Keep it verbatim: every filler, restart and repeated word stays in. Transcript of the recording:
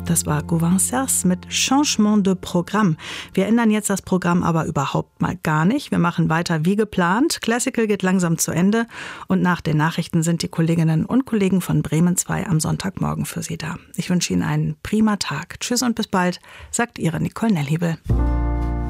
Das war Gauvin Cerce mit Changement de Programme. Wir ändern jetzt das Programm aber überhaupt mal gar nicht. Wir machen weiter wie geplant. Classical geht langsam zu Ende und nach den Nachrichten sind die Kolleginnen und Kollegen von Bremen zwei am Sonntagmorgen für Sie da. Ich wünsche Ihnen einen prima Tag. Tschüss und bis bald, sagt Ihre Nicole Nelhebel.